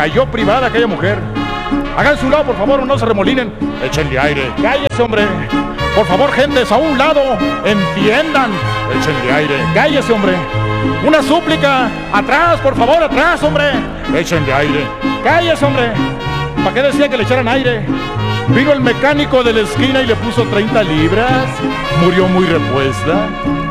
cayó privada aquella mujer. Háganse un lado, por favor, no se remolinen. Échenle aire. Cállese, hombre. Por favor, gentes, a un lado. Entiendan. Échenle aire. Cállese, hombre. Una súplica. Atrás, por favor, atrás, hombre. Échenle aire. Cállese, hombre. ¿Para qué decía que le echaran aire? Vino el mecánico de la esquina y le puso 30 libras. Murió muy repuesta.